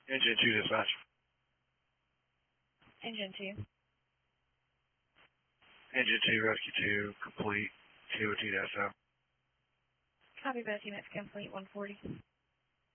Engine 2 dispatch. Engine 2. Engine 2, Rescue 2, complete. TOT-0. Copy both units, complete 140.